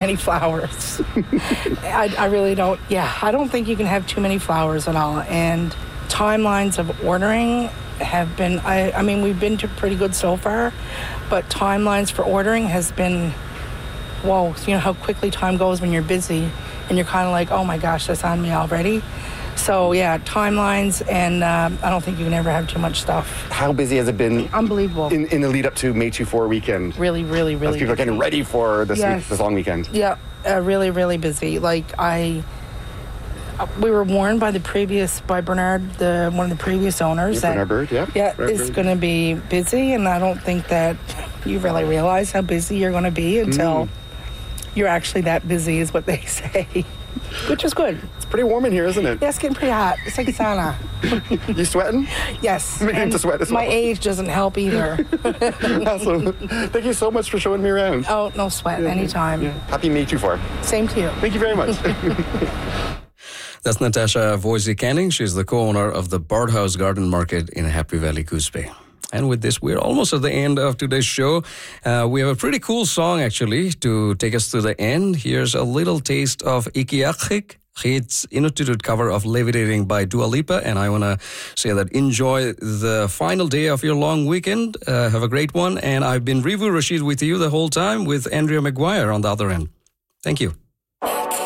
many flowers. I really don't. Yeah, I don't think you can have too many flowers at all. And timelines of ordering have been, I mean, we've been pretty good so far, but timelines for ordering has been, whoa, you know how quickly time goes when you're busy and you're kind of like, oh my gosh, that's on me already. So yeah, timelines, and I don't think you can ever have too much stuff. How busy has it been? Unbelievable. In the lead up to May 24 weekend? Really, really, really As people are getting ready for this, this long weekend. Yeah, really, really busy. Like we were warned by Bernard, one of the previous owners, that Bernard Bird, it's going to be busy, and I don't think that you really realize how busy you're going to be until you're actually that busy, is what they say, which is good. It's pretty warm in here, isn't it? Yeah, it's getting pretty hot. It's like a sauna. You sweating? Yes. I'm to sweat as well. My age doesn't help either. Awesome. Thank you so much for showing me around. Oh, no sweat. Anytime. Yeah. Happy May 24. Same to you. Thank you very much. That's Natasha Voisey-Canning. She's the co-owner of the Birdhouse Garden Market in Happy Valley, Goose Bay. And with this, we're almost at the end of today's show. We have a pretty cool song, actually, to take us to the end. Here's a little taste of Ikiakik. It's Inuttitut cover of Levitating by Dua Lipa. And I want to say that enjoy the final day of your long weekend. Have a great one. And I've been Rivu Rashid with you the whole time, with Andrea McGuire on the other end. Thank you.